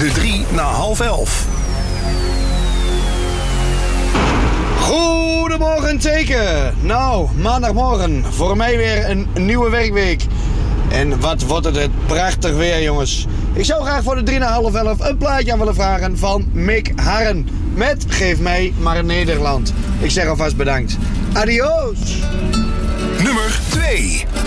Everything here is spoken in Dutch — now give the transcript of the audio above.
De 3 na half 11. Goedemorgen teken. Nou, maandagmorgen. Voor mij weer een nieuwe werkweek. En wat wordt het prachtig weer, jongens. Ik zou graag voor de 3 na half 11 een plaatje aan willen vragen van Mick Harren. Met Geef mij maar Nederland. Ik zeg alvast bedankt. Adios. Nummer 2.